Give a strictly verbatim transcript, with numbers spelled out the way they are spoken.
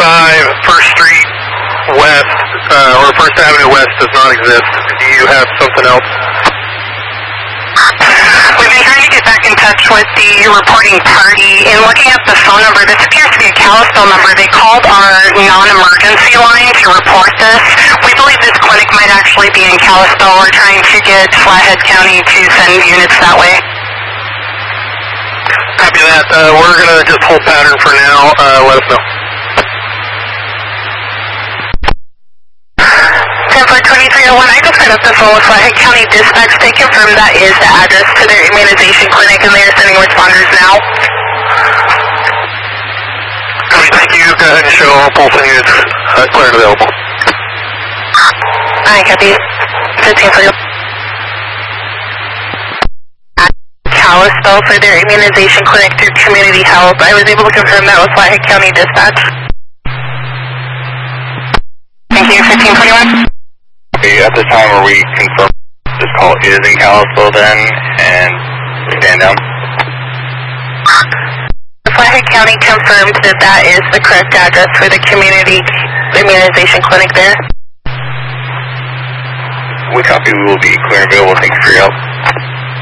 five First Street West, uh, or First Avenue West does not exist. Do you have something else? We've been trying to get back in touch with the reporting party. In looking at the phone number, this appears to be a Kalispell number. They called our non-emergency line to report this. We believe this clinic might actually be in Kalispell. We're trying to get Flathead County to send units that way. Copy that. Uh, we're going to just hold pattern for now. Uh, let us know. twenty-three oh one, I just got up the phone with Flathead County Dispatch. They confirmed that is the address to their immunization clinic, and they are sending responders now. Copy, thank you. Go ahead and show all pulsing units uh, clear and available. Alright, copy. fifteen for you. Kalispell for their immunization clinic through Community Health. I was able to confirm that with Flathead County Dispatch. Thank you, fifteen twenty-one. Okay, at this time where we confirm this call is in Kalispell then, and stand down. Flathead County confirmed that that is the correct address for the community immunization clinic there. We copy, we will be clear and available. Thank you for your help.